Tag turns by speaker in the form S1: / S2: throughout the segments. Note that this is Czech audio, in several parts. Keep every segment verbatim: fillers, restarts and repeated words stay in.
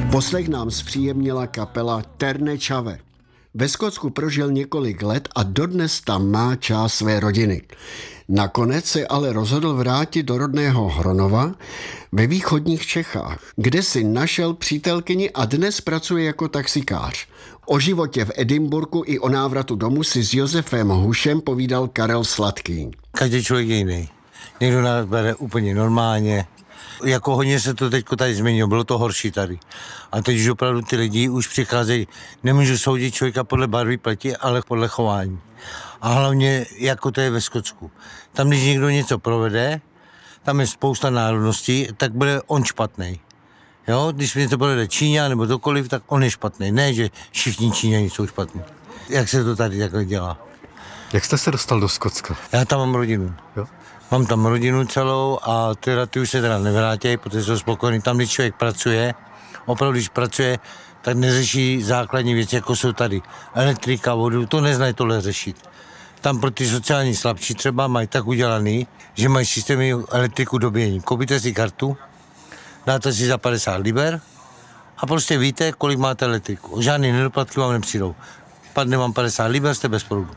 S1: Poslech nám zpříjemnila kapela Terne Chave. Ve Skotsku prožil několik let a dodnes tam má část své rodiny. Nakonec se ale rozhodl vrátit do rodného Hronova ve východních Čechách, kde si našel přítelkyni a dnes pracuje jako taxikář. O životě v Edinburghu i o návratu domů si s Josefem Hušem povídal Karel Sladký.
S2: Každý člověk je jiný. Někdo nás bere úplně normálně. Jako hodně se to teď tady změnilo, bylo to horší tady. A teď už opravdu ty lidi už přicházejí, nemůžu soudit člověka podle barvy pleti, ale podle chování. A hlavně, jako to je ve Skotsku. Tam, když někdo něco provede, tam je spousta národností, tak bude on špatný. Jo, když něco provede Číňa nebo dokoliv, tak on je špatný. Ne, že všichni Číňani jsou špatní. Jak se to tady takhle dělá?
S3: Jak jste se dostal do Skotska?
S2: Já tam mám rodinu.
S3: Jo?
S2: Mám tam rodinu celou a teda ty už se teda nevrátějí, protože jsou spokojení. Tam, když člověk pracuje, opravdu, když pracuje, tak neřeší základní věci, jako jsou tady. Elektrika, vodu, to neznají tohle řešit. Tam pro ty sociální slabší třeba mají tak udělaný, že mají systémy elektriku dobíjení. Koupíte si kartu, dáte si za padesát liber a prostě víte, kolik máte elektriku. Žádný nedoplatky vám nepřijdou. Padne vám padesát liber, jste bez proudu.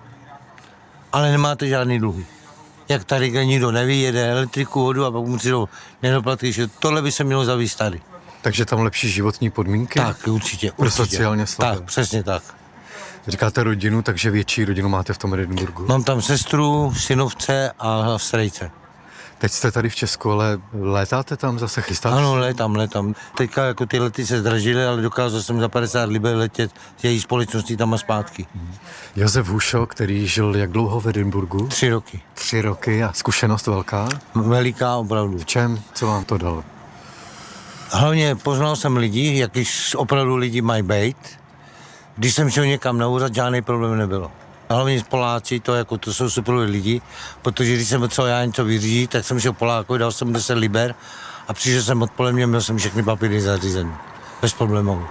S2: Ale nemáte žádný dluhy. Jak tady nikdo neví, jede elektriku, vodu a pak mu přijdou nedoplatky, že tohle by se mělo zavést tady.
S3: Takže tam lepší životní podmínky?
S2: Tak, určitě.
S3: Pro
S2: určitě.
S3: sociálně slabé.
S2: Tak, přesně tak.
S3: Říkáte rodinu, takže větší rodinu máte v tom Edinburghu?
S2: Mám tam sestru, synovce a strejce.
S3: Teď jste tady v Česku, ale létáte tam zase, chystáte?
S2: Ano, létám, létám. Teďka jako ty lety se zdražily, ale dokázal jsem za padesát liber letět z její společností tam a zpátky.
S3: Hmm. Josef Hušo, který žil jak dlouho v Edinburghu?
S2: Tři roky.
S3: Tři roky a zkušenost velká?
S2: Veliká, opravdu.
S3: V čem? Co vám to dalo?
S2: Hlavně poznal jsem lidi, jaký opravdu lidi mají být. Když jsem šel někam na úřad, žádný problém nebylo. Hlavně Poláci, to, jako, to jsou super lidi, protože když jsem potřeboval já něco vyřídit, tak jsem šel Polákovi, dal jsem deset liber a přišel jsem odpoledne, měl jsem všechny papíry zařízené. Bez problémů.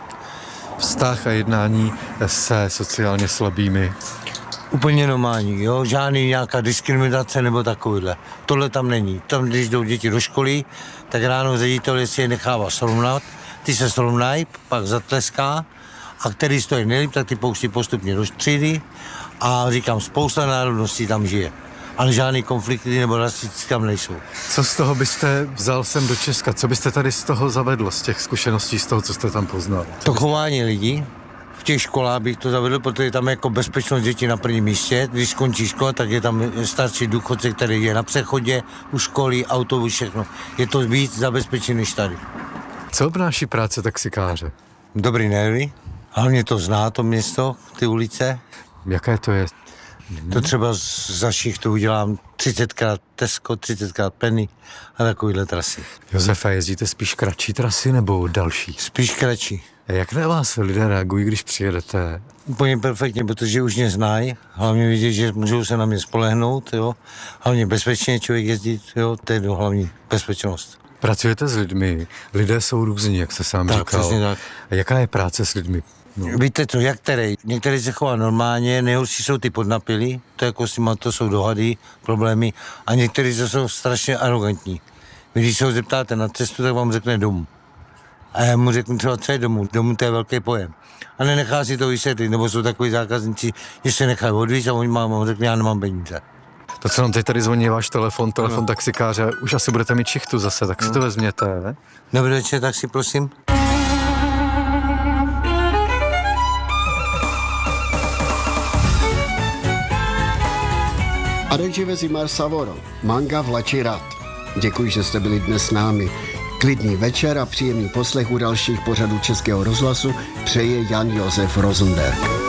S3: Vztah a jednání se sociálně slabými?
S2: Úplně normální, jo, žádný nějaká diskriminace nebo takovýhle. Tohle tam není. Tam, když jdou děti do školy, tak ráno ředitel, jestli je nechává srovnat, ty se srovnají, pak zatleská a který stojí nejlíp, tak ty pouští postupně do třídy a říkám, spousta národností tam žije. Ale žádný konflikty nebo rasistické tam nejsou.
S3: Co z toho byste vzal sem do Česka? Co byste tady z toho zavedl, z těch zkušeností, z toho, co jste tam poznal?
S2: To chování lidí. V těch školách bych to zavedl, protože tam je jako bezpečnost dětí na prvním místě. Když skončí škola, tak je tam starší důchodce, který je na přechodě, u školy, autobus, všechno. Je to víc zabezpečené než tady.
S3: Co obnáší práce taxikáře?
S2: Dobrý nervy. Hlavně to zná to město, ty ulice.
S3: Jaké to je?
S2: To třeba za šichtu udělám třicetkrát Tesco, třicetkrát Penny a takovýhle trasy.
S3: Josefa, jezdíte spíš kratší trasy nebo další?
S2: Spíš kratší.
S3: A jak na vás lidé reagují, když přijedete?
S2: Úplně perfektně, protože už mě znají. Hlavně vidět, že můžou se na mě spolehnout, jo. Hlavně bezpečně člověk jezdit, jo, to je hlavní bezpečnost.
S3: Pracujete s lidmi, lidé jsou různí, jak se sám
S2: tak,
S3: říkal.
S2: Přesně tak.
S3: A jaká je práce s lidmi?
S2: No. Víte co, jak který? Některý se chová normálně, nejhorší jsou ty podnapilí, to jako s nima to jsou dohady, problémy, a někteří jsou strašně arrogantní. Vy když se ho zeptáte na cestu, tak vám řekne domů. A já mu řeknu třeba, co je domů, domů to je velký pojem. A nenechá si to vysvětlit, nebo jsou takový zákazníci, že se nechají odvíct a oni mám, řekne, já nemám peníze.
S3: To, co nám teď tady zvoní, je váš telefon, telefon no. taxikáře, už asi budete mít šichtu zase, tak si no. to vezměte, ne?
S2: Dobrý večer, tak si prosím.
S1: A reggio Zimar Savoro, Manga vlači rad. Děkuji, že jste byli dnes s námi. Klidný večer a příjemný poslech u dalších pořadů Českého rozhlasu přeje Jan Josef Rosenberg.